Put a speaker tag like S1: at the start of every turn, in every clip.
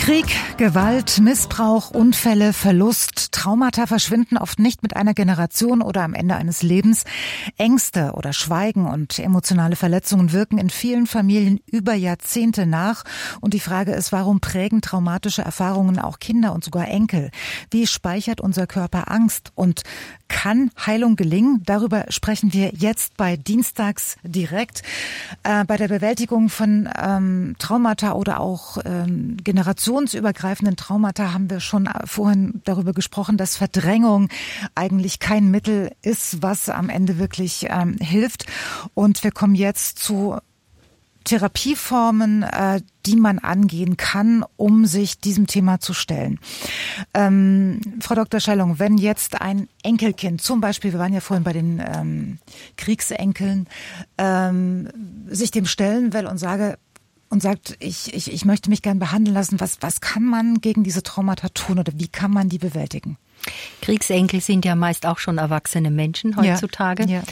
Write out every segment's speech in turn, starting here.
S1: Krieg, Gewalt, Missbrauch, Unfälle, Verlust, Traumata verschwinden oft nicht mit einer Generation oder am Ende eines Lebens. Ängste oder Schweigen und emotionale Verletzungen wirken in vielen Familien über Jahrzehnte nach. Und die Frage ist, warum prägen traumatische Erfahrungen auch Kinder und sogar Enkel? Wie speichert unser Körper Angst? Und kann Heilung gelingen? Darüber sprechen wir jetzt bei Dienstags direkt. Bei der Bewältigung von Traumata oder auch generationsübergreifenden Traumata haben wir schon vorhin darüber gesprochen, dass Verdrängung eigentlich kein Mittel ist, was am Ende wirklich hilft. Und wir kommen jetzt zu Therapieformen, die man angehen kann, um sich diesem Thema zu stellen. Frau Dr. Schellung, wenn jetzt ein Enkelkind, zum Beispiel, wir waren ja vorhin bei den Kriegsenkeln, sich dem stellen will und sagt, ich möchte mich gern behandeln lassen, was kann man gegen diese Traumata tun oder wie kann man die bewältigen?
S2: Kriegsenkel sind ja meist auch schon erwachsene Menschen heutzutage. Ja.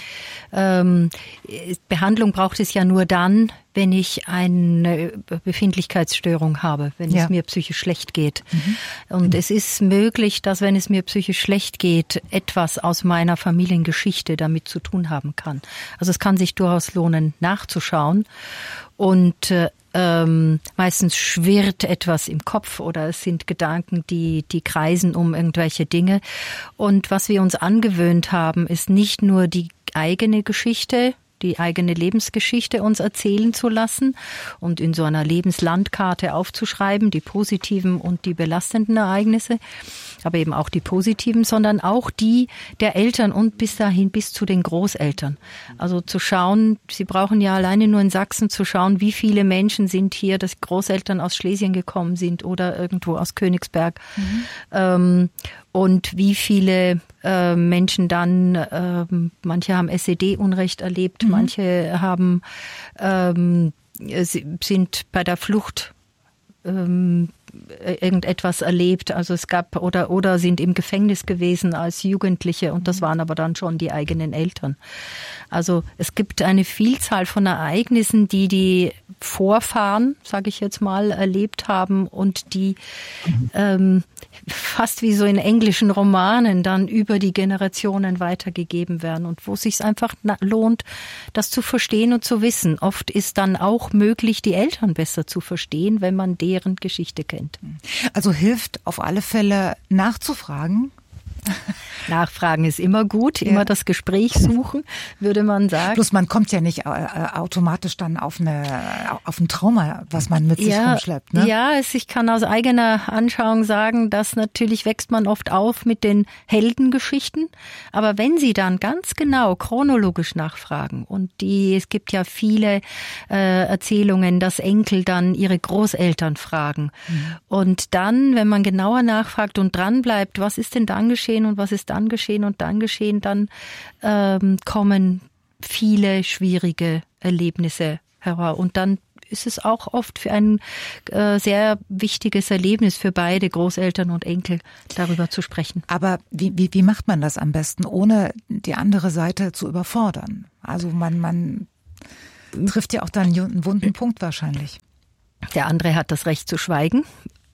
S2: Behandlung braucht es ja nur dann, wenn ich eine Befindlichkeitsstörung habe, wenn es mir psychisch schlecht geht. Und es ist möglich, dass, wenn es mir psychisch schlecht geht, etwas aus meiner Familiengeschichte damit zu tun haben kann. Also es kann sich durchaus lohnen, nachzuschauen. Und meistens schwirrt etwas im Kopf oder es sind Gedanken, die kreisen um irgendwelche Dinge. Und was wir uns angewöhnt haben, ist nicht nur die eigene Geschichte, die eigene Lebensgeschichte uns erzählen zu lassen und in so einer Lebenslandkarte aufzuschreiben, die positiven und die belastenden Ereignisse, aber eben auch die positiven, sondern auch die der Eltern und bis dahin bis zu den Großeltern. Also zu schauen, Sie brauchen ja alleine nur in Sachsen zu schauen, wie viele Menschen sind hier, dass Großeltern aus Schlesien gekommen sind oder irgendwo aus Königsberg. Und wie viele Menschen dann, manche haben SED-Unrecht erlebt, manche haben sind bei der Flucht irgendetwas erlebt, also es gab oder sind im Gefängnis gewesen als Jugendliche und das waren aber dann schon die eigenen Eltern. Also es gibt eine Vielzahl von Ereignissen, die Vorfahren, sage ich jetzt mal, erlebt haben und die fast wie so in englischen Romanen dann über die Generationen weitergegeben werden und wo es sich einfach lohnt, das zu verstehen und zu wissen. Oft ist dann auch möglich, die Eltern besser zu verstehen, wenn man deren Geschichte kennt.
S1: Also hilft auf alle Fälle nachzufragen?
S2: Nachfragen ist immer gut, immer das Gespräch suchen, würde man sagen.
S1: Bloß man kommt ja nicht automatisch dann auf ein Trauma, was man mit sich rumschleppt. Ne?
S2: Ja, ich kann aus eigener Anschauung sagen, dass natürlich wächst man oft auf mit den Heldengeschichten. Aber wenn Sie dann ganz genau chronologisch nachfragen und es gibt ja viele Erzählungen, dass Enkel dann ihre Großeltern fragen. Und dann, wenn man genauer nachfragt und dran bleibt, was ist denn dann geschehen und was ist dann geschehen und dann geschehen, dann kommen viele schwierige Erlebnisse heraus. Und dann ist es auch oft für ein sehr wichtiges Erlebnis für beide Großeltern und Enkel, darüber zu sprechen.
S1: Aber wie macht man das am besten, ohne die andere Seite zu überfordern? Also man trifft ja auch dann einen wunden Punkt wahrscheinlich.
S2: Der andere hat das Recht zu schweigen.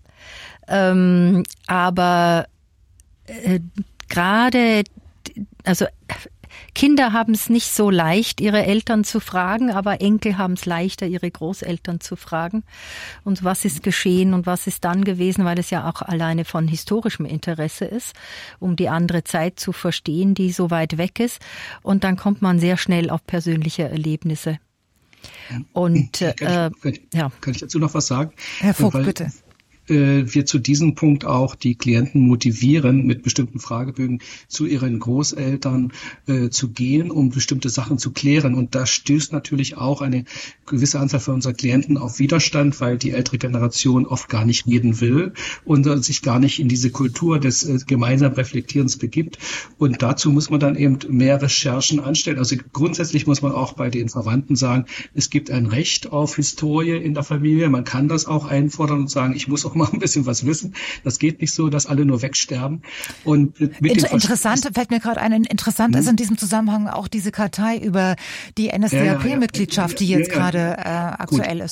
S2: Aber gerade, also Kinder haben es nicht so leicht, ihre Eltern zu fragen, aber Enkel haben es leichter, ihre Großeltern zu fragen. Und was ist geschehen und was ist dann gewesen, weil es ja auch alleine von historischem Interesse ist, um die andere Zeit zu verstehen, die so weit weg ist. Und dann kommt man sehr schnell auf persönliche Erlebnisse. Und
S3: kann ich dazu noch was sagen?
S1: Herr Vogt, bitte.
S3: Wir zu diesem Punkt auch die Klienten motivieren, mit bestimmten Fragebögen zu ihren Großeltern zu gehen, um bestimmte Sachen zu klären. Und da stößt natürlich auch eine gewisse Anzahl von unseren Klienten auf Widerstand, weil die ältere Generation oft gar nicht reden will und sich gar nicht in diese Kultur des gemeinsamen Reflektierens begibt. Und dazu muss man dann eben mehr Recherchen anstellen. Also grundsätzlich muss man auch bei den Verwandten sagen, es gibt ein Recht auf Historie in der Familie. Man kann das auch einfordern und sagen, ich muss auch mal ein bisschen was wissen. Das geht nicht so, dass alle nur wegsterben. Und
S1: interessant, fällt mir gerade ein, interessant ist in diesem Zusammenhang auch diese Kartei über die NSDAP-Mitgliedschaft, die jetzt gerade aktuell ist, ne?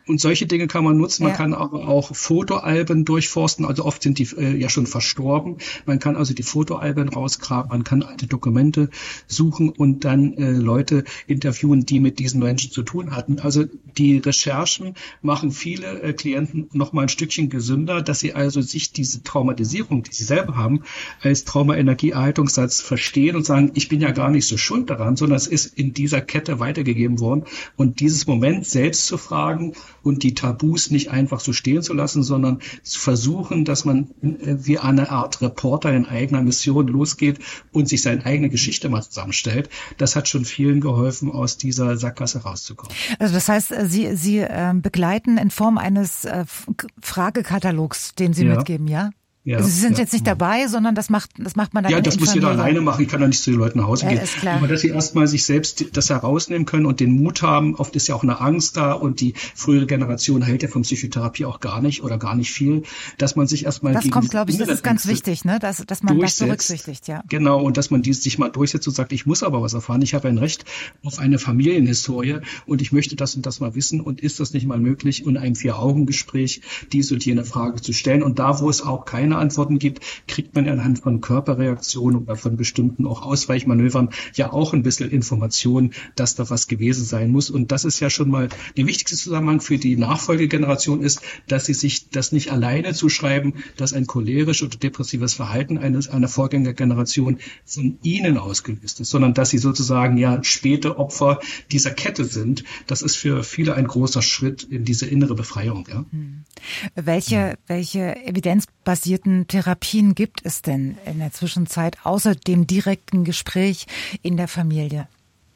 S3: Und solche Dinge kann man nutzen. Man kann aber auch Fotoalben durchforsten. Also oft sind die ja schon verstorben. Man kann also die Fotoalben rausgraben. Man kann alte Dokumente suchen und dann Leute interviewen, die mit diesen Menschen zu tun hatten. Also die Recherchen machen viele Klienten noch mal ein Stückchen gesünder, dass sie also sich diese Traumatisierung, die sie selber haben, als Trauma-Energieerhaltungssatz verstehen und sagen, ich bin ja gar nicht so schuld daran, sondern es ist in dieser Kette weitergegeben worden. Und dieses Moment selbst zu fragen und die Tabus nicht einfach so stehen zu lassen, sondern zu versuchen, dass man wie eine Art Reporter in eigener Mission losgeht und sich seine eigene Geschichte mal zusammenstellt. Das hat schon vielen geholfen, aus dieser Sackgasse rauszukommen.
S1: Also das heißt, Sie begleiten in Form eines Fragekatalogs, den Sie mitgeben, ja? Ja, also Sie sind jetzt nicht dabei, sondern das macht man dann.
S3: Ja, das muss jeder alleine machen. Ich kann da nicht zu den Leuten nach Hause gehen.
S1: Ist klar.
S3: Aber dass sie erstmal sich selbst das herausnehmen können und den Mut haben. Oft ist ja auch eine Angst da und die frühere Generation hält ja von Psychotherapie auch gar nicht oder gar nicht viel, dass man sich erstmal
S1: das kommt, glaube ich, das ist ganz wichtig, ne, dass man das berücksichtigt, ja.
S3: Genau, und dass man sich mal durchsetzt und sagt, ich muss aber was erfahren. Ich habe ein Recht auf eine Familienhistorie und ich möchte das und das mal wissen und ist das nicht mal möglich, in einem 4-Augen-Gespräch dies und jene Frage zu stellen. Und da, wo es auch keine Antworten gibt, kriegt man anhand von Körperreaktionen oder von bestimmten auch Ausweichmanövern ja auch ein bisschen Informationen, dass da was gewesen sein muss. Und das ist ja schon mal der wichtigste Zusammenhang für die Nachfolgegeneration ist, dass sie sich das nicht alleine zuschreiben, dass ein cholerisch oder depressives Verhalten einer Vorgängergeneration von ihnen ausgelöst ist, sondern dass sie sozusagen ja späte Opfer dieser Kette sind. Das ist für viele ein großer Schritt in diese innere Befreiung. Ja.
S1: Welche evidenzbasierten Therapien gibt es denn in der Zwischenzeit außer dem direkten Gespräch in der Familie?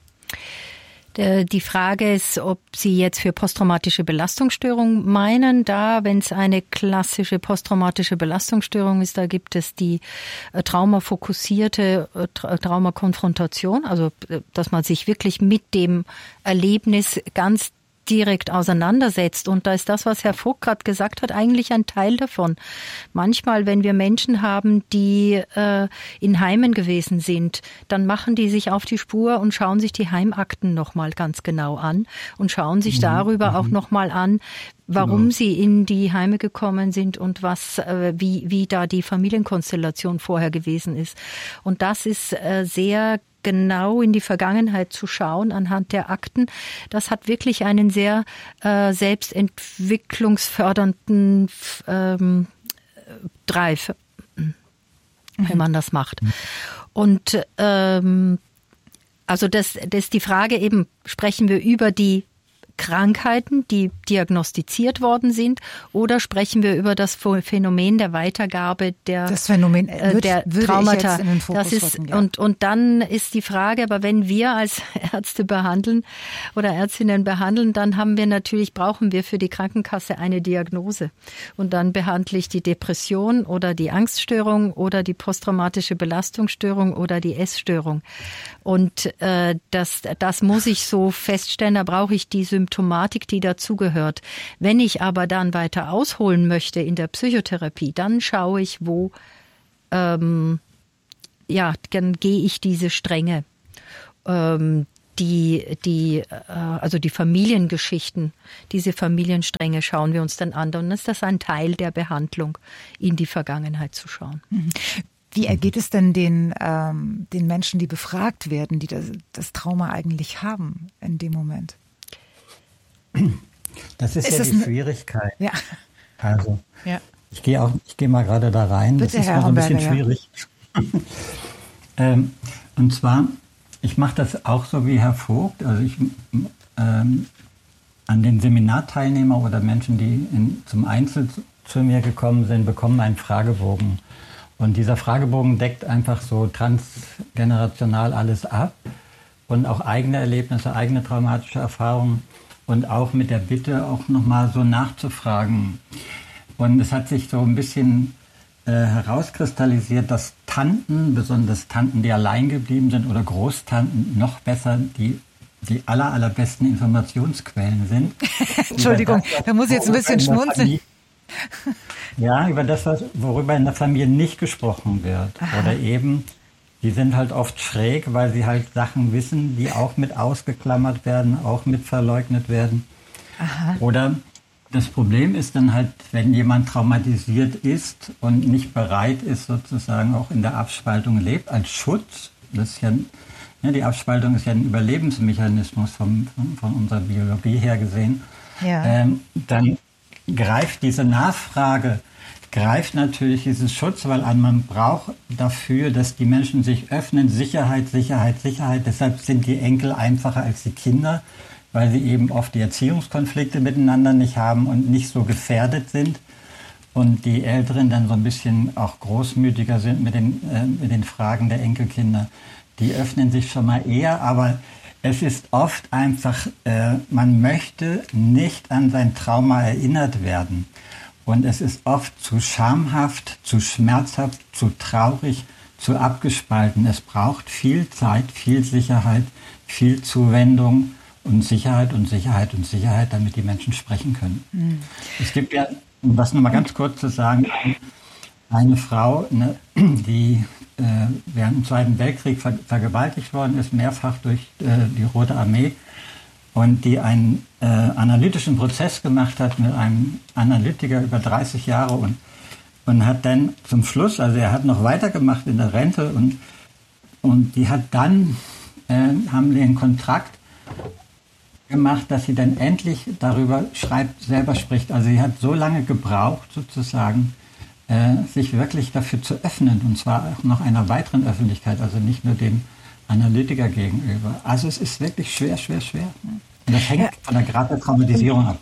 S2: Die Frage ist, ob Sie jetzt für posttraumatische Belastungsstörung meinen. Wenn es eine klassische posttraumatische Belastungsstörung ist, da gibt es die traumafokussierte Traumakonfrontation, also dass man sich wirklich mit dem Erlebnis ganz direkt auseinandersetzt. Und da ist das, was Herr Vogt gerade gesagt hat, eigentlich ein Teil davon. Manchmal, wenn wir Menschen haben, die in Heimen gewesen sind, dann machen die sich auf die Spur und schauen sich die Heimakten nochmal ganz genau an und schauen sich darüber auch nochmal an, warum sie in die Heime gekommen sind und wie da die Familienkonstellation vorher gewesen ist. Und das ist sehr genau in die Vergangenheit zu schauen anhand der Akten. Das hat wirklich einen sehr selbstentwicklungsfördernden Drive, wenn man das macht. Und also das ist die Frage eben, sprechen wir über die Krankheiten, die diagnostiziert worden sind, oder sprechen wir über das Phänomen der Weitergabe der Traumata?
S1: Ich jetzt in den Fokus rücken, ja.
S2: Und dann ist die Frage, aber wenn wir als Ärzte behandeln oder Ärztinnen behandeln, dann brauchen wir für die Krankenkasse eine Diagnose. Und dann behandle ich die Depression oder die Angststörung oder die posttraumatische Belastungsstörung oder die Essstörung. Und das muss ich so feststellen, da brauche ich die Symptomatik, die dazugehört. Wenn ich aber dann weiter ausholen möchte in der Psychotherapie, dann schaue ich, dann gehe ich diese Stränge. Also die Familiengeschichten, diese Familienstränge schauen wir uns dann an. Und dann ist das ein Teil der Behandlung, in die Vergangenheit zu schauen.
S1: Wie ergeht es denn den Menschen, die befragt werden, die das Trauma eigentlich haben in dem Moment?
S4: Das ist ja die Schwierigkeit.
S1: Ja.
S4: Also,
S1: ja.
S4: Ich gehe mal gerade da rein.
S1: Bitte,
S4: das ist
S1: Herr
S4: so ein bisschen schwierig.
S1: Ja.
S4: Und zwar, ich mache das auch so wie Herr Vogt. Also ich an den Seminarteilnehmer oder Menschen, die zum Einzel zu mir gekommen sind, bekommen einen Fragebogen. Und dieser Fragebogen deckt einfach so transgenerational alles ab und auch eigene Erlebnisse, eigene traumatische Erfahrungen und auch mit der Bitte auch nochmal so nachzufragen. Und es hat sich so ein bisschen herauskristallisiert, dass Tanten, besonders Tanten, die allein geblieben sind oder Großtanten, noch besser die allerbesten Informationsquellen sind.
S1: Entschuldigung, da muss ich jetzt ein bisschen schmunzeln.
S4: Ja, über das, worüber in der Familie nicht gesprochen wird. Aha. Oder eben, die sind halt oft schräg, weil sie halt Sachen wissen, die auch mit ausgeklammert werden, auch mit verleugnet werden. Aha. Oder Das Problem ist dann halt, wenn jemand traumatisiert ist und nicht bereit ist, sozusagen auch in der Abspaltung lebt, als Schutz, das ist ja, die Abspaltung ist ja ein Überlebensmechanismus von unserer Biologie her gesehen, dann greift diese Nachfrage, natürlich dieses Schutz, weil man braucht dafür, dass die Menschen sich öffnen, Sicherheit, Sicherheit, Sicherheit. Deshalb sind die Enkel einfacher als die Kinder, weil sie eben oft die Erziehungskonflikte miteinander nicht haben und nicht so gefährdet sind. Und die Älteren dann so ein bisschen auch großmütiger sind mit den Fragen der Enkelkinder. Die öffnen sich schon mal eher, aber es ist oft einfach, man möchte nicht an sein Trauma erinnert werden. Und es ist oft zu schamhaft, zu schmerzhaft, zu traurig, zu abgespalten. Es braucht viel Zeit, viel Sicherheit, viel Zuwendung und Sicherheit und Sicherheit und Sicherheit, damit die Menschen sprechen können. Mhm. Es gibt ja, um das nochmal ganz kurz zu sagen, eine Frau, die während dem Zweiten Weltkrieg vergewaltigt worden ist, mehrfach durch die Rote Armee, und die einen analytischen Prozess gemacht hat mit einem Analytiker über 30 Jahre und hat dann zum Schluss, also er hat noch weitergemacht in der Rente und die hat dann, haben die einen Kontrakt gemacht, dass sie dann endlich darüber selber spricht. Also sie hat so lange gebraucht, sozusagen, sich wirklich dafür zu öffnen, und zwar auch noch einer weiteren Öffentlichkeit, also nicht nur dem Analytiker gegenüber. Also es ist wirklich schwer, schwer, schwer. Und das hängt von der Grad der Traumatisierung ab.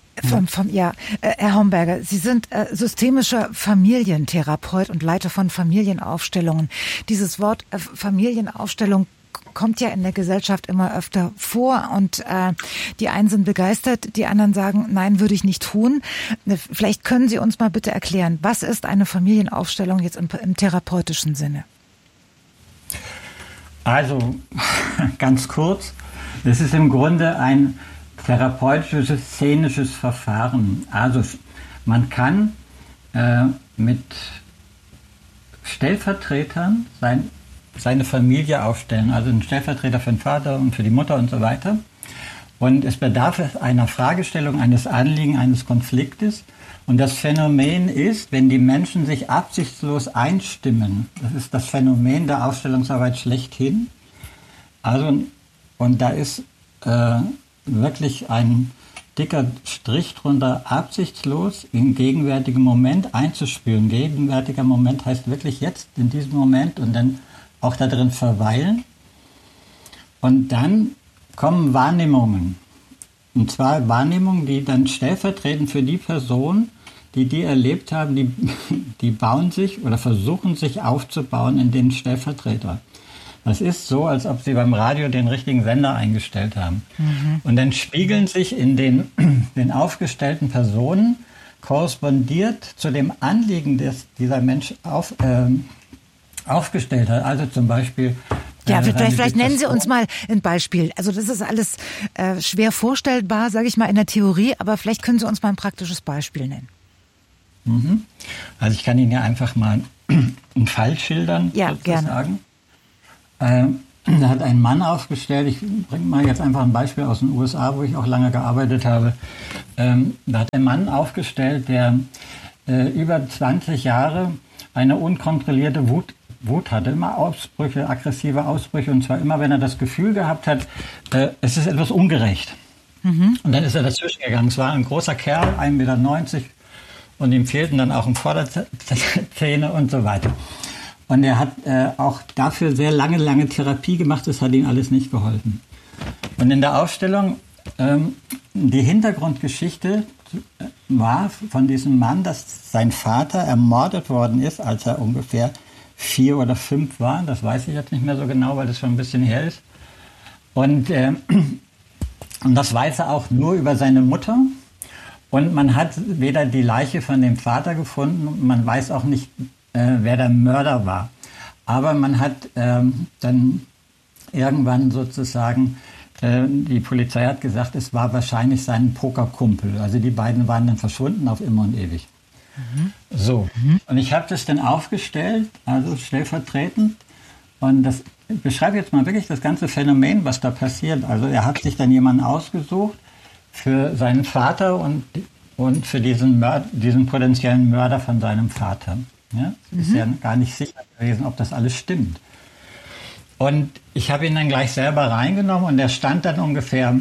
S1: Herr Homberger, Sie sind systemischer Familientherapeut und Leiter von Familienaufstellungen. Dieses Wort Familienaufstellung kommt ja in der Gesellschaft immer öfter vor und die einen sind begeistert, die anderen sagen, nein, würde ich nicht tun. Vielleicht können Sie uns mal bitte erklären, was ist eine Familienaufstellung jetzt im therapeutischen Sinne?
S4: Also, ganz kurz, es ist im Grunde ein therapeutisches, szenisches Verfahren. Also, man kann mit Stellvertretern seine Familie aufstellen, also einen Stellvertreter für den Vater und für die Mutter und so weiter. Und es bedarf einer Fragestellung, eines Anliegens, eines Konfliktes. Und das Phänomen ist, wenn die Menschen sich absichtslos einstimmen, das ist das Phänomen der Aufstellungsarbeit schlechthin. Also, und da ist wirklich ein dicker Strich drunter, absichtslos im gegenwärtigen Moment einzuspüren. Gegenwärtiger Moment heißt wirklich jetzt, in diesem Moment, und dann auch da drin verweilen. Und dann kommen Wahrnehmungen. Und zwar Wahrnehmungen, die dann stellvertretend für die Person, die erlebt haben, die bauen sich oder versuchen sich aufzubauen in den Stellvertreter. Das ist so, als ob sie beim Radio den richtigen Sender eingestellt haben. Mhm. Und dann spiegeln sich in den aufgestellten Personen, korrespondiert zu dem Anliegen, das dieser Mensch aufgestellt hat. Also zum Beispiel...
S1: Ja, vielleicht nennen Sie uns mal ein Beispiel. Also das ist alles schwer vorstellbar, sage ich mal, in der Theorie, aber vielleicht können Sie uns mal ein praktisches Beispiel nennen.
S4: Mhm. Also ich kann Ihnen ja einfach mal einen Fall schildern,
S1: ja,
S4: sozusagen. Gerne. Da hat ein Mann aufgestellt, ich bringe mal jetzt einfach ein Beispiel aus den USA, wo ich auch lange gearbeitet habe. Da hat ein Mann aufgestellt, der über 20 Jahre eine unkontrollierte Wut hatte, immer Ausbrüche, aggressive Ausbrüche, und zwar immer, wenn er das Gefühl gehabt hat, es ist etwas ungerecht. Mhm. Und dann ist er dazwischen gegangen. Es war ein großer Kerl, 1,90 Meter, und ihm fehlten dann auch Vorderzähne und so weiter. Und er hat auch dafür sehr lange Therapie gemacht, das hat ihm alles nicht geholfen. Und in der Ausstellung, die Hintergrundgeschichte war von diesem Mann, dass sein Vater ermordet worden ist, als er ungefähr 4 oder 5 war. Das weiß ich jetzt nicht mehr so genau, weil das schon ein bisschen her ist. Und das weiß er auch nur über seine Mutter. Und man hat weder die Leiche von dem Vater gefunden, man weiß auch nicht, wer der Mörder war. Aber man hat dann irgendwann sozusagen, die Polizei hat gesagt, es war wahrscheinlich sein Pokerkumpel. Also die beiden waren dann verschwunden auf immer und ewig. Mhm. So, und ich habe das dann aufgestellt, also stellvertretend. Und das beschreibe jetzt mal wirklich das ganze Phänomen, was da passiert. Also er hat sich dann jemanden ausgesucht für seinen Vater und und für diesen potenziellen Mörder von seinem Vater. Ja? Ist ja gar nicht sicher gewesen, ob das alles stimmt. Und ich habe ihn dann gleich selber reingenommen und er stand dann ungefähr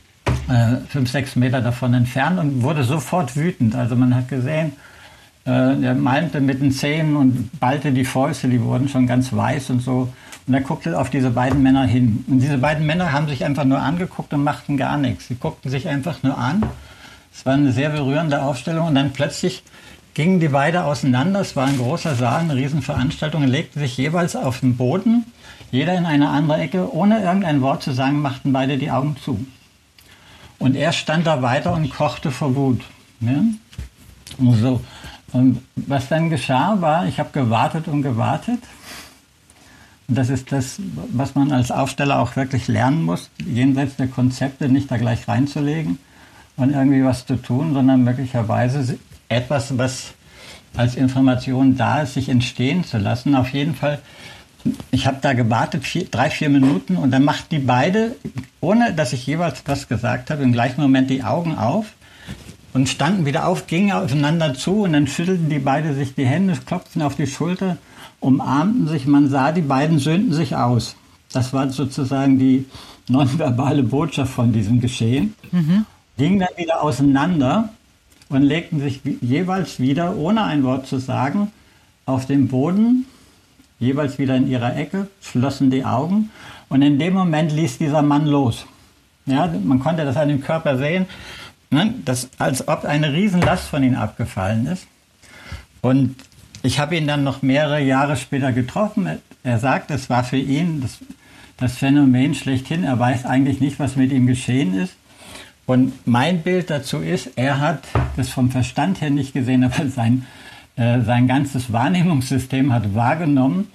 S4: 5-6 Meter davon entfernt und wurde sofort wütend. Also man hat gesehen, er meinte mit den Zähnen und ballte die Fäuste, die wurden schon ganz weiß und so. Und er guckte auf diese beiden Männer hin. Und diese beiden Männer haben sich einfach nur angeguckt und machten gar nichts. Sie guckten sich einfach nur an. Es war eine sehr berührende Aufstellung. Und dann plötzlich gingen die beiden auseinander. Es war ein großer Saal, eine Riesenveranstaltung. Und legten sich jeweils auf den Boden, jeder in eine andere Ecke. Ohne irgendein Wort zu sagen, machten beide die Augen zu. Und er stand da weiter und kochte vor Wut. Ja? Und so. Und was dann geschah, war, ich habe gewartet und gewartet. Und das ist das, was man als Aufsteller auch wirklich lernen muss, jenseits der Konzepte nicht da gleich reinzulegen und irgendwie was zu tun, sondern möglicherweise etwas, was als Information da ist, sich entstehen zu lassen. Auf jeden Fall, ich habe da gewartet, 3-4 Minuten und dann machten die beide, ohne dass ich jeweils was gesagt habe, im gleichen Moment die Augen auf und standen wieder auf, gingen aufeinander zu und dann schüttelten die beide sich die Hände, klopften auf die Schulter, umarmten sich, man sah, die beiden söhnten sich aus. Das war sozusagen die nonverbale Botschaft von diesem Geschehen. Gingen dann wieder auseinander und legten sich jeweils wieder, ohne ein Wort zu sagen, auf den Boden, jeweils wieder in ihrer Ecke, schlossen die Augen und in dem Moment ließ dieser Mann los. Ja, man konnte das an dem Körper sehen, ne, als ob eine Riesenlast von ihm abgefallen ist. Und ich habe ihn dann noch mehrere Jahre später getroffen. Er sagt, es war für ihn das Phänomen schlechthin. Er weiß eigentlich nicht, was mit ihm geschehen ist. Und mein Bild dazu ist, er hat das vom Verstand her nicht gesehen, aber sein ganzes Wahrnehmungssystem hat wahrgenommen,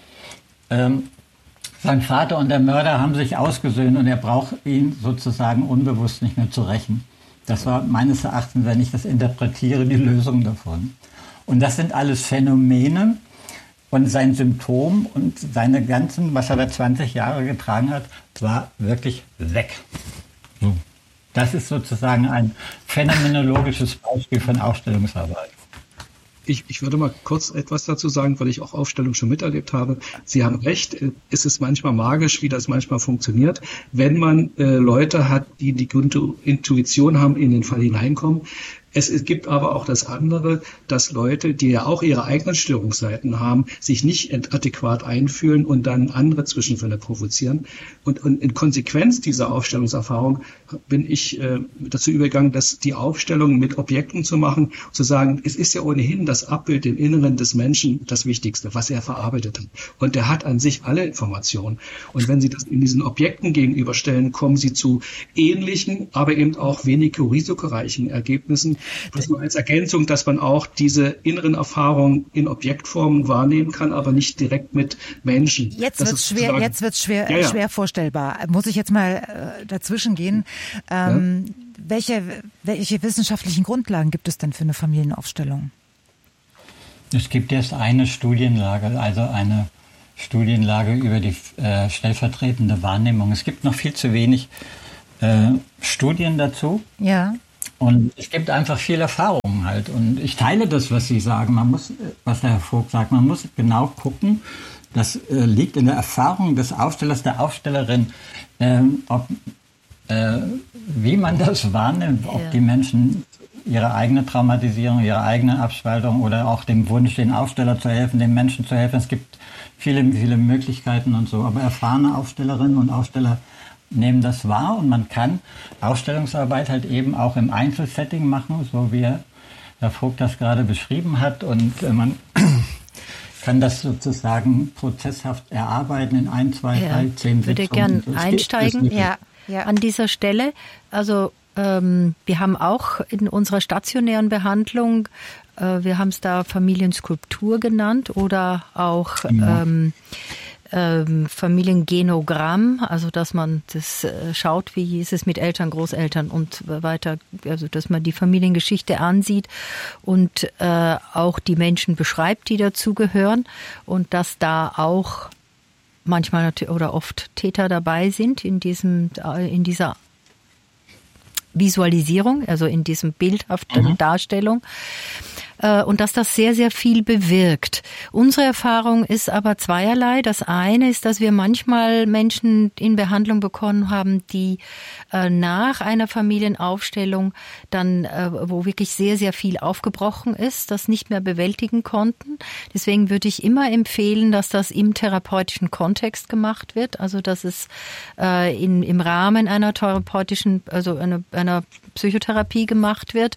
S4: sein Vater und der Mörder haben sich ausgesöhnt und er braucht ihn sozusagen unbewusst nicht mehr zu rächen. Das war meines Erachtens, wenn ich das interpretiere, die Lösung davon. Und das sind alles Phänomene und sein Symptom und seine ganzen, was er da 20 Jahre getragen hat, war wirklich weg. Das ist sozusagen ein phänomenologisches Beispiel von Aufstellungsarbeit.
S3: Ich würde mal kurz etwas dazu sagen, weil ich auch Aufstellung schon miterlebt habe. Sie haben recht, es ist manchmal magisch, wie das manchmal funktioniert. Wenn man Leute hat, die gute Intuition haben, in den Fall hineinkommen. Es gibt aber auch das andere, dass Leute, die ja auch ihre eigenen Störungsseiten haben, sich nicht adäquat einfühlen und dann andere Zwischenfälle provozieren. Und in Konsequenz dieser Aufstellungserfahrung bin ich dazu übergegangen, dass die Aufstellung mit Objekten zu machen, zu sagen, es ist ja ohnehin das Abbild im Inneren des Menschen das Wichtigste, was er verarbeitet hat. Und er hat an sich alle Informationen. Und wenn Sie das in diesen Objekten gegenüberstellen, kommen Sie zu ähnlichen, aber eben auch weniger risikoreichen Ergebnissen. Das nur als Ergänzung, dass man auch diese inneren Erfahrungen in Objektformen wahrnehmen kann, aber nicht direkt mit Menschen.
S1: Jetzt wird's schwer vorstellbar. Muss ich jetzt mal dazwischen gehen? Welche wissenschaftlichen Grundlagen gibt es denn für eine Familienaufstellung?
S4: Es gibt erst eine Studienlage, also eine Studienlage über die stellvertretende Wahrnehmung. Es gibt noch viel zu wenig Studien dazu. Ja. Und es gibt einfach viel Erfahrung halt. Und ich teile das, was Sie sagen. Was der Herr Vogt sagt, man muss genau gucken. Das liegt in der Erfahrung des Aufstellers, der Aufstellerin, wie man das wahrnimmt, ob die Menschen ihre eigene Traumatisierung, ihre eigene Abspaltung oder auch dem Wunsch, den Aufsteller zu helfen, den Menschen zu helfen. Es gibt viele, viele Möglichkeiten und so. Aber erfahrene Aufstellerinnen und Aufsteller nehmen das wahr und man kann Ausstellungsarbeit halt eben auch im Einzelsetting machen, so wie Herr Vogt das gerade beschrieben hat. Und man kann das sozusagen prozesshaft erarbeiten in 1, 2, 3, 10 Sitzungen.
S2: Ich würde gern einsteigen an dieser Stelle. Also wir haben auch in unserer stationären Behandlung, wir haben es da Familienskulptur genannt oder auch Familiengenogramm, also dass man das schaut, wie ist es mit Eltern, Großeltern und weiter, also dass man die Familiengeschichte ansieht und auch die Menschen beschreibt, die dazugehören und dass da auch manchmal oder oft Täter dabei sind in dieser Visualisierung, also in diesem bildhaften Darstellung. Und dass das sehr, sehr viel bewirkt. Unsere Erfahrung ist aber zweierlei. Das eine ist, dass wir manchmal Menschen in Behandlung bekommen haben, die nach einer Familienaufstellung dann, wo wirklich sehr, sehr viel aufgebrochen ist, das nicht mehr bewältigen konnten. Deswegen würde ich immer empfehlen, dass das im therapeutischen Kontext gemacht wird. Also dass es im Rahmen einer therapeutischen, also einer Psychotherapie gemacht wird,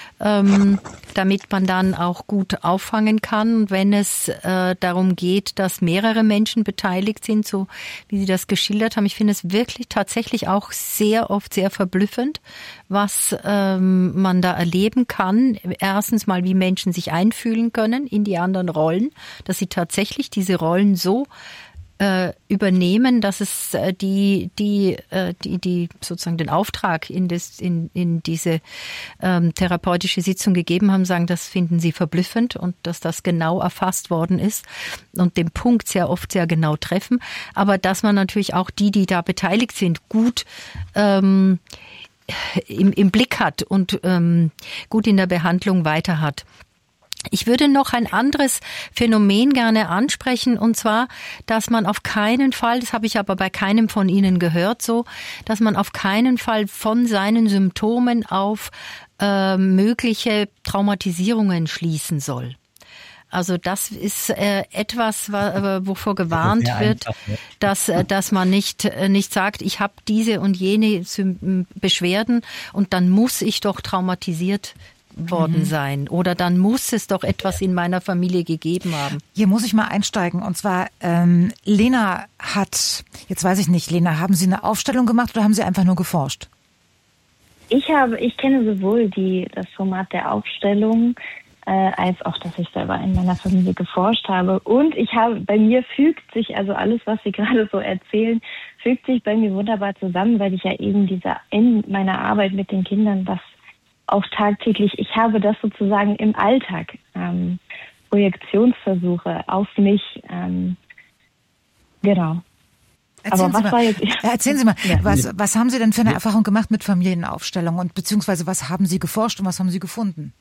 S2: damit man dann auch gut auffangen kann. Und wenn es darum geht, dass mehrere Menschen beteiligt sind, so wie Sie das geschildert haben, ich finde es wirklich tatsächlich auch sehr oft sehr verblüffend, was man da erleben kann. Erstens mal, wie Menschen sich einfühlen können in die anderen Rollen, dass sie tatsächlich diese Rollen so übernehmen, dass es die sozusagen den Auftrag in diese therapeutische Sitzung gegeben haben, sagen, das finden sie verblüffend und dass das genau erfasst worden ist und den Punkt sehr oft sehr genau treffen. Aber dass man natürlich auch die da beteiligt sind, gut im Blick hat und gut in der Behandlung weiter hat. Ich würde noch ein anderes Phänomen gerne ansprechen, und zwar, dass man auf keinen Fall, das habe ich aber bei keinem von Ihnen gehört, so, dass man auf keinen Fall von seinen Symptomen auf mögliche Traumatisierungen schließen soll. Also das ist etwas, wovor gewarnt wird, dass man nicht sagt, ich habe diese und jene Beschwerden und dann muss ich doch traumatisiert worden sein oder dann muss es doch etwas in meiner Familie gegeben haben.
S1: Hier muss ich mal einsteigen, und zwar Lena hat, jetzt weiß ich nicht, Lena, haben Sie eine Aufstellung gemacht oder haben Sie einfach nur geforscht?
S5: Ich kenne sowohl das Format der Aufstellung als auch, dass ich selber in meiner Familie geforscht habe, und bei mir fügt sich, also alles, was Sie gerade so erzählen, fügt sich bei mir wunderbar zusammen, weil ich ja eben in meiner Arbeit mit den Kindern auch tagtäglich, ich habe das sozusagen im Alltag, Projektionsversuche auf mich, genau.
S1: Erzählen Sie mal, ja. Was haben Sie denn für eine Erfahrung gemacht mit Familienaufstellung und beziehungsweise was haben Sie geforscht und was haben Sie gefunden?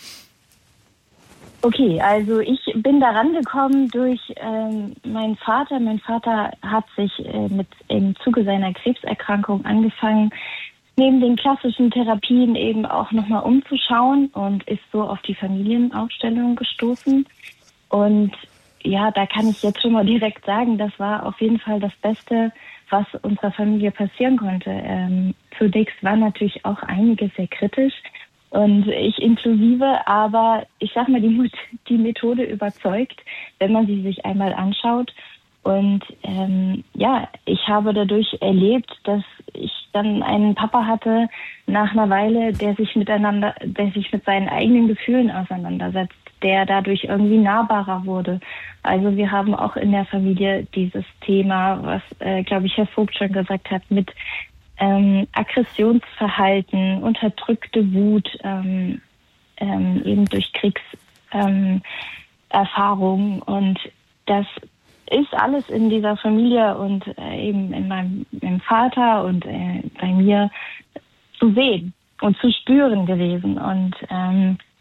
S5: Okay, also ich bin daran gekommen durch meinen Vater. Mein Vater hat sich im Zuge seiner Krebserkrankung angefangen, neben den klassischen Therapien eben auch nochmal umzuschauen und ist so auf die Familienaufstellung gestoßen. Und ja, da kann ich jetzt schon mal direkt sagen, das war auf jeden Fall das Beste, was unserer Familie passieren konnte. Zunächst war natürlich auch einiges sehr kritisch und ich inklusive, aber ich sag mal, die Methode überzeugt, wenn man sie sich einmal anschaut. Und ich habe dadurch erlebt, dass ich dann einen Papa hatte nach einer Weile, der sich mit seinen eigenen Gefühlen auseinandersetzt, der dadurch irgendwie nahbarer wurde. Also wir haben auch in der Familie dieses Thema, was, glaube ich, Herr Vogt schon gesagt hat, mit Aggressionsverhalten, unterdrückte Wut, eben durch Kriegserfahrungen, und das ist alles in dieser Familie und eben in meinem Vater und bei mir zu sehen und zu spüren gewesen. Und